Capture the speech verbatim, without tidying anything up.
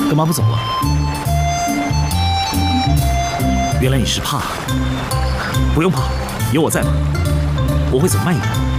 干嘛不走啊？原来你是怕，不用怕，有我在嘛，我会走慢一点。